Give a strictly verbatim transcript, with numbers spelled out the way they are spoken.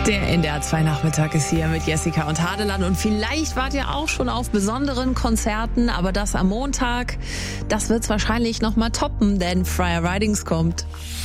Der N D R zwei Nachmittag ist hier mit Jessica und Hadeland und vielleicht wart ihr auch schon auf besonderen Konzerten, aber das am Montag, das wird's wahrscheinlich noch mal toppen, denn Friar Ridings kommt.